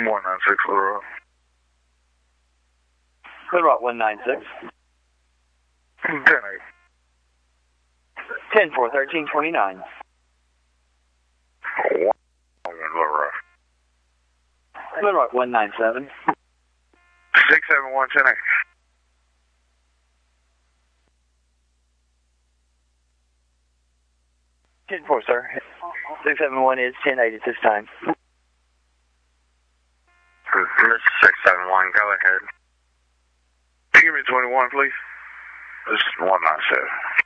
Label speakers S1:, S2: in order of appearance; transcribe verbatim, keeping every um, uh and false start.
S1: one nine six, Little Rock.
S2: Little Rock one nine six.
S1: ten eight.
S2: ten four, thirteen twenty-nine.
S1: Little Rock.
S2: Little Rock one nine seven.
S1: six seven one, ten eight.
S2: ten four, sir. six seven one is ten eight at this time.
S1: This is six seven one, go ahead. Give me twenty-one, please. This is one nine seven.